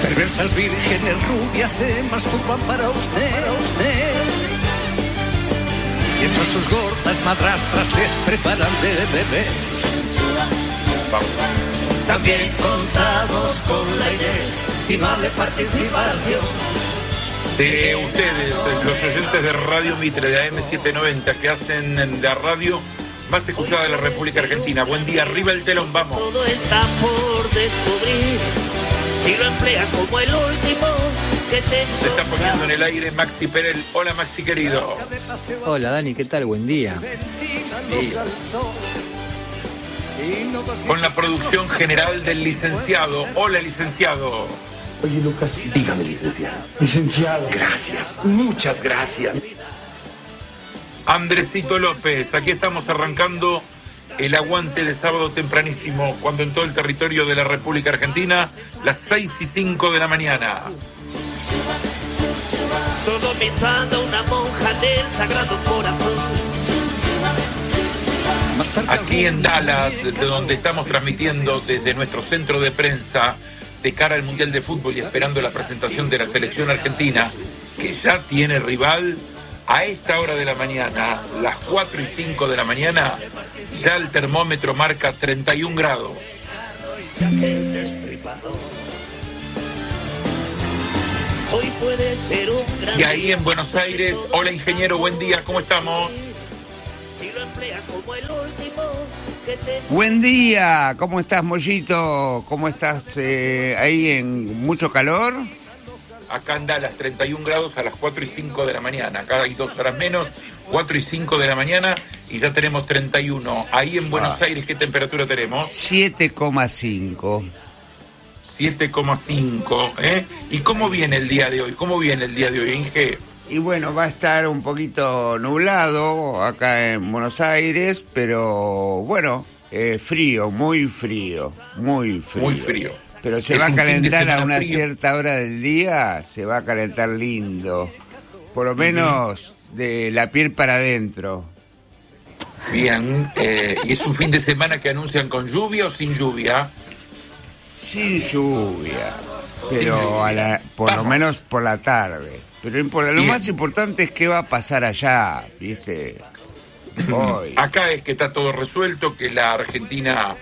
perversas vírgenes rubias se masturban para usted. Mientras sus gordas madrastras les preparan de bebé. También contamos con la inestimable participación de ustedes, los oyentes de Radio Mitre, de AM790, que hacen la radio más escuchada de la República Argentina. Buen día, arriba el telón, vamos. Todo está por descubrir, si lo empleas como el último que te Se está poniendo en el aire Maxi Perel. Hola, Maxi querido. Hola, Dani, ¿qué tal? Buen día. Sí. Con la producción general del licenciado. Hola, licenciado. Oye, Lucas, dígame, licenciado. Licenciado. Gracias, muchas gracias. Andresito López, aquí estamos arrancando el aguante de sábado tempranísimo, cuando en todo el territorio de la República Argentina, las 6:05 de la mañana. sodomizando a una monja del Sagrado Corazón. Aquí en Dallas, desde donde estamos transmitiendo desde nuestro centro de prensa de cara al Mundial de Fútbol y esperando la presentación de la selección argentina, que ya tiene rival. A esta hora de la mañana, las 4:05 de la mañana, ya el termómetro marca 31 grados. Hoy puede ser un gran Y ahí en Buenos Aires, hola ingeniero, buen día, ¿cómo estamos? Si lo empleas como el último que te... Buen día, ¿cómo estás, Mollito? ¿Cómo estás ahí en mucho calor? Acá en Dallas, 31 grados a las 4:05 de la mañana. Acá hay 2 horas menos, 4:05 de la mañana y ya tenemos 31. Ahí en Buenos Aires, ¿qué temperatura tenemos? 7,5. 7,5, ¿eh? ¿Y cómo viene el día de hoy? ¿Cómo viene el día de hoy, Inge? Y bueno, va a estar un poquito nublado acá en Buenos Aires, pero bueno, frío, muy frío, muy frío. Muy frío. Pero se Es va a un fin de calentar a semana una frío. cierta hora del día, se va a calentar lindo. Por lo menos de la piel para adentro. Bien, ¿y es un fin de semana que anuncian con lluvia o sin lluvia? Sin lluvia, pero por lo Vamos. menos por la tarde. Pero no importa, lo Bien. más importante es qué va a pasar allá, ¿viste? Hoy. Acá es que está todo resuelto, que la Argentina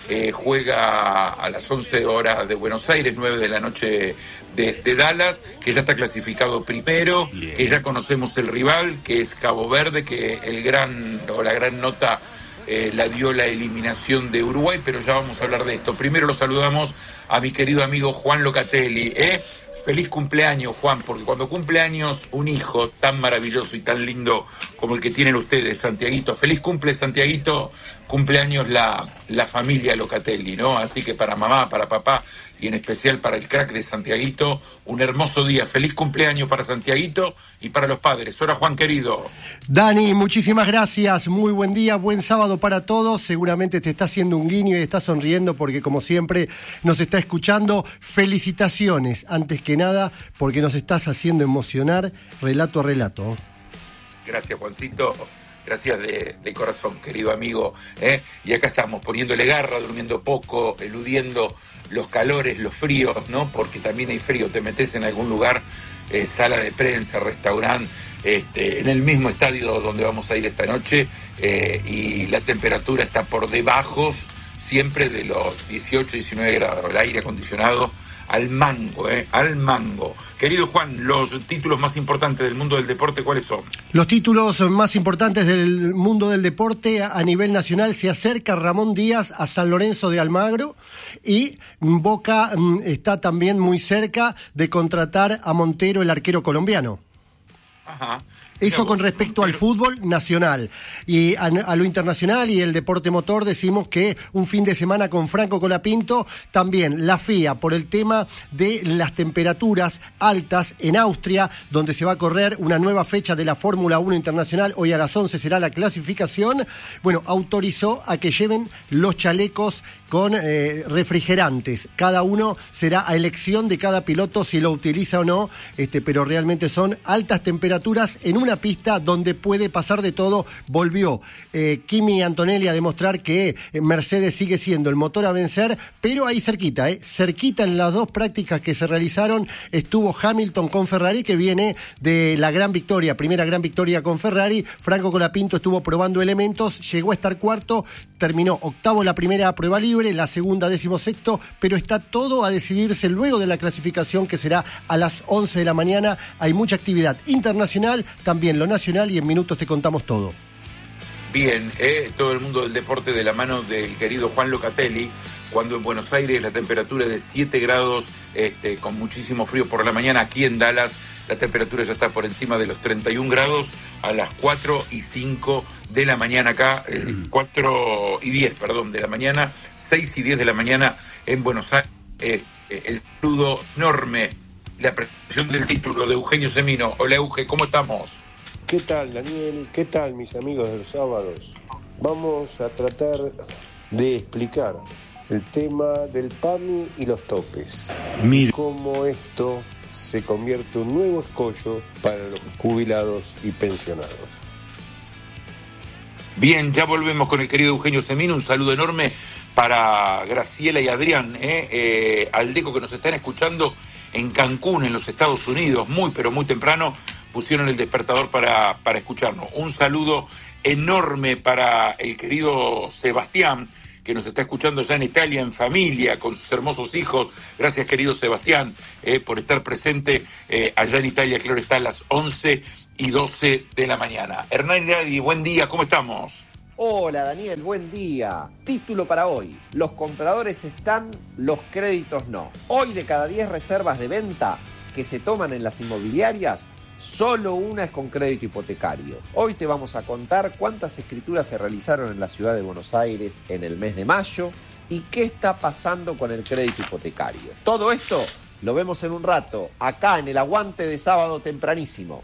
juega a las 11 horas de Buenos Aires, 9 de la noche de Dallas, que ya está clasificado primero, Bien. que ya conocemos el rival, que es Cabo Verde, que la gran nota la dio la eliminación de Uruguay, pero ya vamos a hablar de esto. Primero lo saludamos a mi querido amigo Juan Locatelli, Feliz cumpleaños, Juan, porque cuando cumple años un hijo tan maravilloso y tan lindo como el que tienen ustedes, Santiaguito, feliz cumple, Santiaguito, cumpleaños la familia Locatelli, ¿no? Así que para mamá, para papá y en especial para el crack de Santiaguito, un hermoso día. Feliz cumpleaños para Santiaguito y para los padres. Hola, Juan querido. Dani, muchísimas gracias, muy buen día, buen sábado para todos. Seguramente te está haciendo un guiño y está sonriendo porque como siempre nos está escuchando. Felicitaciones, antes que nada, porque nos estás haciendo emocionar relato a relato. Gracias, Juancito. Gracias de corazón, querido amigo. Y acá estamos poniéndole garra, durmiendo poco, eludiendo los calores, los fríos, ¿no? Porque también hay frío. Te metes en algún lugar, sala de prensa, restaurante, en el mismo estadio donde vamos a ir esta noche, y la temperatura está por debajo siempre de los 18, 19 grados. El aire acondicionado al mango, al mango. Querido Juan, los títulos más importantes del mundo del deporte, ¿cuáles son? Los títulos más importantes del mundo del deporte a nivel nacional: se acerca Ramón Díaz a San Lorenzo de Almagro y Boca está también muy cerca de contratar a Montero, el arquero colombiano. Ajá. Eso con respecto al fútbol nacional. Y a lo internacional y el deporte motor decimos que un fin de semana con Franco Colapinto. También la FIA por el tema de las temperaturas altas en Austria, donde se va a correr una nueva fecha de la Fórmula 1 internacional. Hoy a las 11 será la clasificación. Bueno, autorizó a que lleven los chalecos con refrigerantes. Cada uno será a elección de cada piloto si lo utiliza o no, pero realmente son altas temperaturas en una pista donde puede pasar de todo. Volvió Kimi Antonelli a demostrar que Mercedes sigue siendo el motor a vencer, pero ahí cerquita en las dos prácticas que se realizaron estuvo Hamilton con Ferrari, que viene de la gran victoria, primera gran victoria con Ferrari. Franco Colapinto estuvo probando elementos, llegó a estar cuarto, terminó octavo la primera prueba libre, la segunda 16º, pero está todo a decidirse luego de la clasificación, que será a las 11 de la mañana. Hay mucha actividad internacional, también lo nacional, y en minutos te contamos todo. Bien, todo el mundo del deporte de la mano del querido Juan Locatelli, cuando en Buenos Aires la temperatura es de 7 grados, con muchísimo frío por la mañana. Aquí en Dallas la temperatura ya está por encima de los 31 grados a las 4:05 de la mañana acá, 4:10, de la mañana, 6:10 de la mañana en Buenos Aires. El saludo enorme, la presentación del título de Eugenio Semino. Hola, Euge, ¿cómo estamos? ¿Qué tal, Daniel? ¿Qué tal, mis amigos de los sábados? Vamos a tratar de explicar el tema del PAMI y los topes. Mira cómo esto se convierte en un nuevo escollo para los jubilados y pensionados. Bien, ya volvemos con el querido Eugenio Semino. Un saludo enorme para Graciela y Adrián, Aldeco, que nos están escuchando en Cancún, en los Estados Unidos, muy pero muy temprano pusieron el despertador para escucharnos. Un saludo enorme para el querido Sebastián, que nos está escuchando ya en Italia, en familia, con sus hermosos hijos. Gracias, querido Sebastián, por estar presente allá en Italia, que ahora está a las 11:12 de la mañana. Hernán Iradi, buen día, ¿cómo estamos? Hola, Daniel, buen día. Título para hoy: los compradores están, los créditos no. Hoy, de cada 10 reservas de venta que se toman en las inmobiliarias, solo una es con crédito hipotecario. Hoy te vamos a contar cuántas escrituras se realizaron en la ciudad de Buenos Aires en el mes de mayo y qué está pasando con el crédito hipotecario. Todo esto lo vemos en un rato, acá en el Aguante de Sábado Tempranísimo.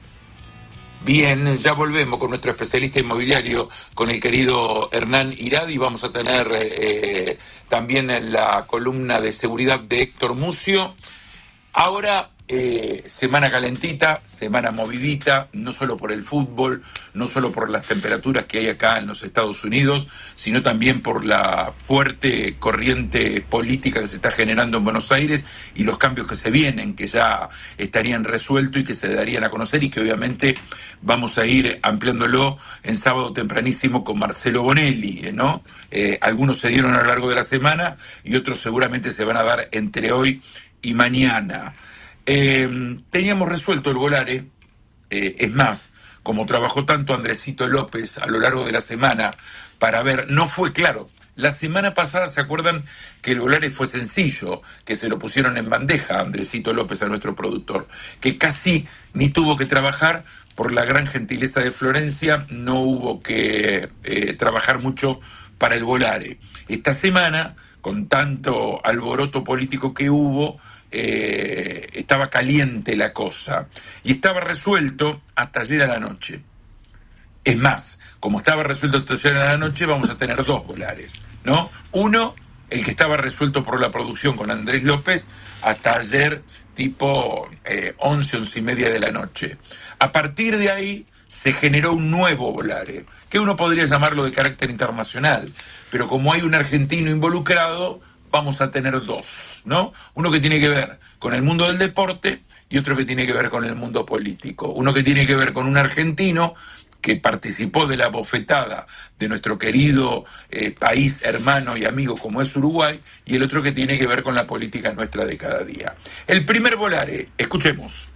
Bien, ya volvemos con nuestro especialista inmobiliario, con el querido Hernán Iradi. Vamos a tener también la columna de seguridad de Héctor Mucio. Ahora, semana calentita, semana movidita, no solo por el fútbol, no solo por las temperaturas que hay acá en los Estados Unidos, sino también por la fuerte corriente política que se está generando en Buenos Aires y los cambios que se vienen, que ya estarían resueltos y que se darían a conocer, y que obviamente vamos a ir ampliándolo en Sábado Tempranísimo con Marcelo Bonelli, ¿no? Algunos se dieron a lo largo de la semana y otros seguramente se van a dar entre hoy y mañana. Teníamos resuelto el Volare, es más, como trabajó tanto Andresito López a lo largo de la semana para ver, no fue claro. La semana pasada, ¿se acuerdan que el Volare fue sencillo? Que se lo pusieron en bandeja a Andresito López, a nuestro productor, que casi ni tuvo que trabajar por la gran gentileza de Florencia, no hubo que trabajar mucho para el Volare. Esta semana, con tanto alboroto político que hubo, estaba caliente la cosa y estaba resuelto hasta ayer a la noche. Es más, como estaba resuelto hasta ayer a la noche, vamos a tener dos Volares, ¿no? Uno, el que estaba resuelto por la producción con Andrés López hasta ayer tipo 11:30 de la noche. A partir de ahí se generó un nuevo Volare, que uno podría llamarlo de carácter internacional, pero como hay un argentino involucrado, vamos a tener dos, ¿no? Uno que tiene que ver con el mundo del deporte y otro que tiene que ver con el mundo político. Uno que tiene que ver con un argentino que participó de la bofetada de nuestro querido país hermano y amigo como es Uruguay, y el otro que tiene que ver con la política nuestra de cada día. El primer Volare, escuchemos.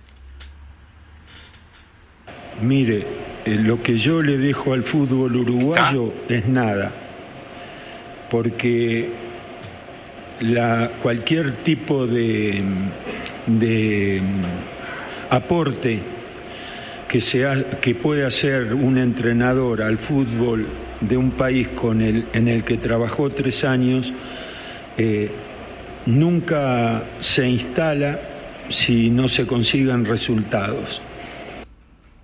Mire, lo que yo le dejo al fútbol uruguayo es nada, porque cualquier tipo de aporte que puede hacer un entrenador al fútbol de un país en el que trabajó 3 años nunca se instala si no se consiguen resultados.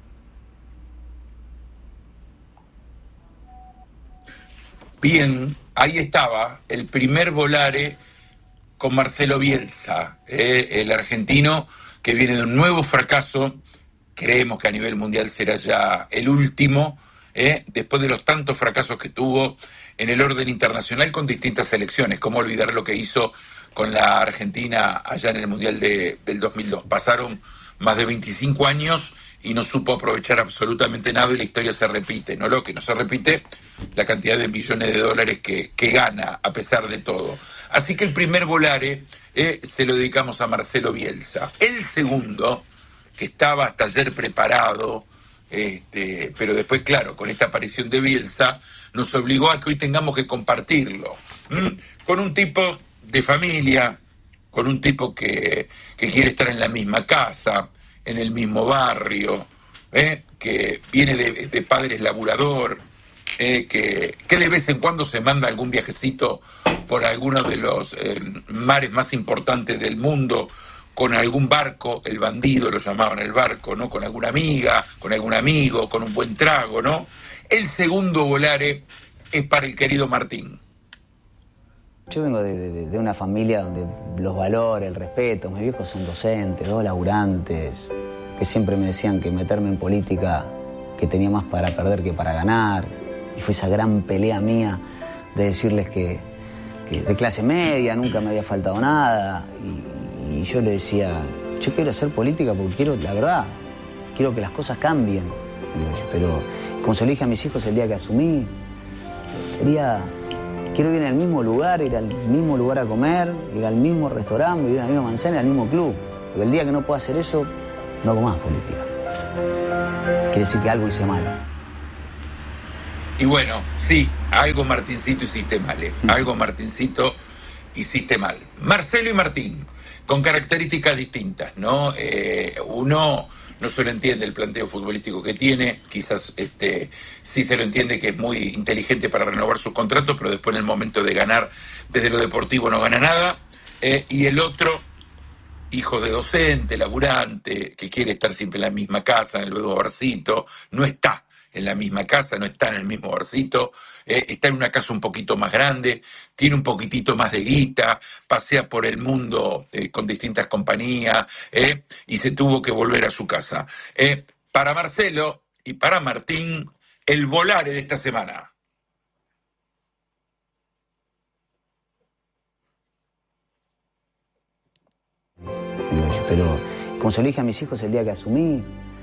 Bien, ahí estaba el primer volare con Marcelo Bielsa, el argentino que viene de un nuevo fracaso, creemos que a nivel mundial será ya el último, después de los tantos fracasos que tuvo en el orden internacional con distintas selecciones. ¿Cómo olvidar lo que hizo con la Argentina allá en el Mundial del 2002? Pasaron más de 25 años y no supo aprovechar absolutamente nada y la historia se repite, ¿no? Lo que no se repite, la cantidad de millones de dólares que gana a pesar de todo. Así que el primer volare se lo dedicamos a Marcelo Bielsa. El segundo, que estaba hasta ayer preparado, pero después, claro, con esta aparición de Bielsa, nos obligó a que hoy tengamos que compartirlo con un tipo de familia, con un tipo que quiere estar en la misma casa, en el mismo barrio, que viene de padres laburador, que de vez en cuando se manda algún viajecito por alguno de los mares más importantes del mundo, con algún barco, el bandido lo llamaban el barco, ¿no? Con alguna amiga, con algún amigo, con un buen trago, ¿no? El segundo volare es para el querido Martín. Yo vengo de una familia donde los valores, el respeto, mis viejos son docentes, 2 laburantes, que siempre me decían que meterme en política, que tenía más para perder que para ganar. Y fue esa gran pelea mía de decirles que de clase media, nunca me había faltado nada. Y yo le decía, yo quiero hacer política porque quiero, la verdad, quiero que las cosas cambien. Pero como se lo dije a mis hijos el día que asumí, quiero ir al mismo lugar, ir al mismo lugar a comer, ir al mismo restaurante, ir a la misma manzana, al mismo club. Porque el día que no pueda hacer eso, no hago más política. Quiere decir que algo hice mal. Y bueno, sí, algo Martincito hiciste mal, algo Martincito hiciste mal. Marcelo y Martín, con características distintas, ¿no? Uno no se lo entiende el planteo futbolístico que tiene, quizás sí se lo entiende que es muy inteligente para renovar sus contratos, pero después en el momento de ganar desde lo deportivo no gana nada. Y el otro, hijo de docente, laburante, que quiere estar siempre en la misma casa, en el mismo barcito, no está en la misma casa, no está en el mismo barcito, está en una casa un poquito más grande, tiene un poquitito más de guita, pasea por el mundo con distintas compañías y se tuvo que volver a su casa. Para Marcelo y para Martín, el volare de esta semana. Pero como se lo dije a mis hijos el día que asumí,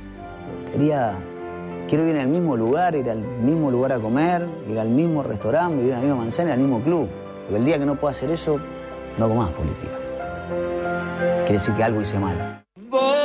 quiero ir al mismo lugar, ir al mismo lugar a comer, ir al mismo restaurante, ir a la misma manzana, al mismo club. Porque el día que no pueda hacer eso, no hago más política. Quiere decir que algo hice mal.